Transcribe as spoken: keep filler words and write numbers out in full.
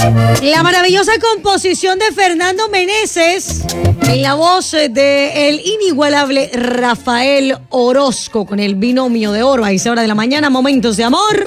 La maravillosa composición de Fernando Meneses en la voz de el inigualable Rafael Orozco con el binomio de oro. A esa hora de la mañana, momentos de amor.